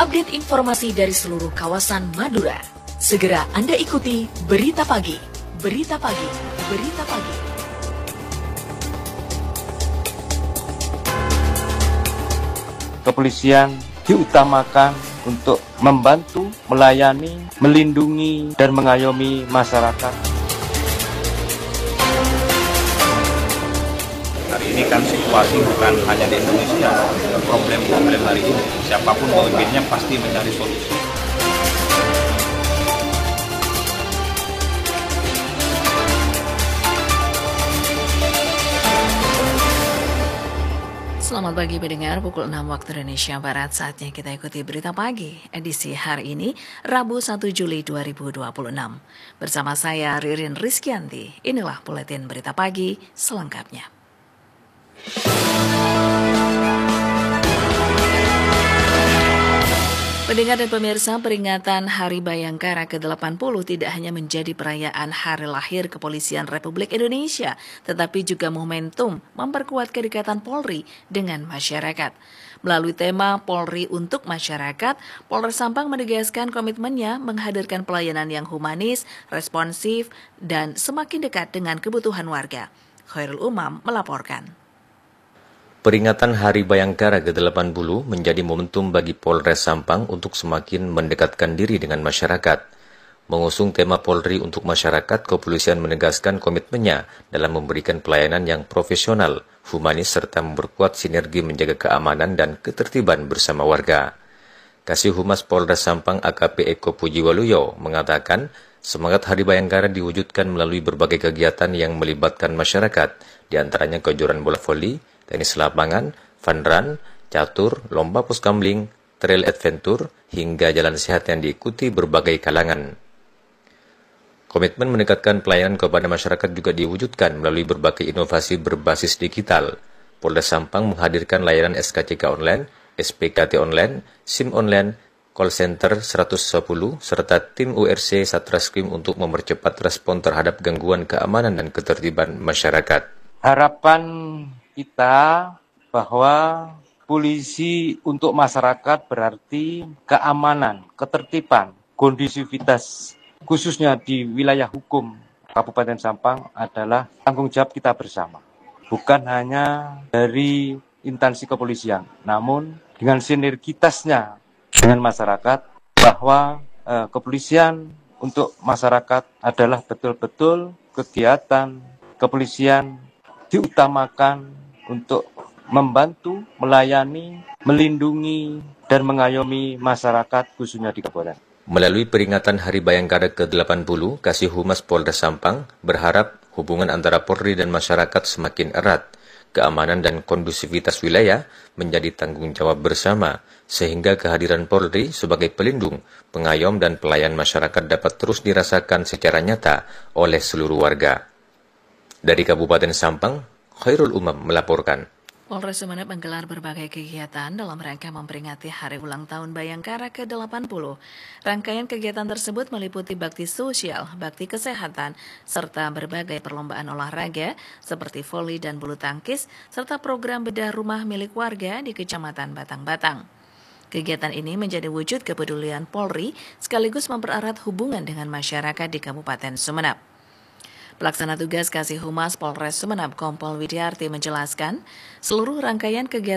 update informasi dari seluruh kawasan Madura. Segera Anda ikuti Berita Pagi. Berita Pagi. Berita Pagi. Kepolisian diutamakan untuk membantu, melayani, melindungi, dan mengayomi masyarakat. Hari ini kan situasi bukan hanya di Indonesia, problem-problem hari ini, siapapun pemimpinnya pasti mencari solusi. Selamat pagi pendengar, pukul 6 waktu Indonesia Barat, saatnya kita ikuti Berita Pagi, edisi hari ini, Rabu 1 Juli 2026. Bersama saya Ririn Rizkyanti, inilah Buletin Berita Pagi selengkapnya. Pendengar dan pemirsa, peringatan Hari Bayangkara ke-80 tidak hanya menjadi perayaan hari lahir Kepolisian Republik Indonesia, tetapi juga momentum memperkuat kedekatan Polri dengan masyarakat. Melalui tema Polri untuk Masyarakat, Polres Sampang menegaskan komitmennya menghadirkan pelayanan yang humanis, responsif, dan semakin dekat dengan kebutuhan warga. Khairul Umam melaporkan. Peringatan Hari Bayangkara ke-80 menjadi momentum bagi Polres Sampang untuk semakin mendekatkan diri dengan masyarakat. Mengusung tema Polri untuk Masyarakat, kepolisian menegaskan komitmennya dalam memberikan pelayanan yang profesional, humanis, serta memperkuat sinergi menjaga keamanan dan ketertiban bersama warga. Kasih Humas Polres Sampang AKP Eko Pujiwaluyo mengatakan, semangat Hari Bayangkara diwujudkan melalui berbagai kegiatan yang melibatkan masyarakat, diantaranya kejuaraan bola voli, tenis lapangan, fun run, catur, lomba puskambling, trail adventure, hingga jalan sehat yang diikuti berbagai kalangan. Komitmen meningkatkan pelayanan kepada masyarakat juga diwujudkan melalui berbagai inovasi berbasis digital. Polres Sampang menghadirkan layanan SKCK online, SPKT online, SIM online, call center 110, serta tim URC Satreskrim untuk mempercepat respon terhadap gangguan keamanan dan ketertiban masyarakat. Harapan kita bahwa polisi untuk masyarakat berarti keamanan, ketertiban, kondisivitas, khususnya di wilayah hukum Kabupaten Sampang adalah tanggung jawab kita bersama. Bukan hanya dari instansi kepolisian, namun dengan sinergitasnya dengan masyarakat, bahwa kepolisian untuk masyarakat adalah betul-betul kegiatan kepolisian diutamakan untuk membantu, melayani, melindungi, dan mengayomi masyarakat khususnya di Kabupaten. Melalui peringatan Hari Bayangkara ke-80, Kasih Humas Polres Sampang berharap hubungan antara Polri dan masyarakat semakin erat, keamanan dan kondusivitas wilayah menjadi tanggung jawab bersama, sehingga kehadiran Polri sebagai pelindung, pengayom dan pelayan masyarakat dapat terus dirasakan secara nyata oleh seluruh warga. Dari Kabupaten Sampang, Khairul Umam melaporkan. Polres Sumeneb menggelar berbagai kegiatan dalam rangka memperingati Hari Ulang Tahun Bayangkara ke-80. Rangkaian kegiatan tersebut meliputi bakti sosial, bakti kesehatan, serta berbagai perlombaan olahraga seperti voli dan bulu tangkis, serta program bedah rumah milik warga di Kecamatan Batang-Batang. Kegiatan ini menjadi wujud kepedulian Polri sekaligus mempererat hubungan dengan masyarakat di Kabupaten Sumeneb. Pelaksana tugas Kasih Humas Polres Sumeneb Kompol Widiarti menjelaskan, seluruh rangkaian kegiatan